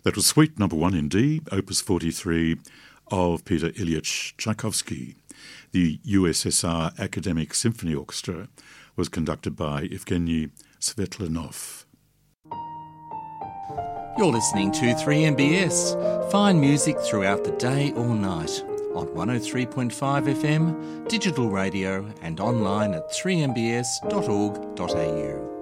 That was Suite No. 1 in D, Opus 43 of Peter Ilyich Tchaikovsky. The USSR Academic Symphony Orchestra was conducted by Evgeny Svetlanov. You're listening to 3MBS. Fine music throughout the day or night on 103.5 FM, digital radio and online at 3mbs.org.au.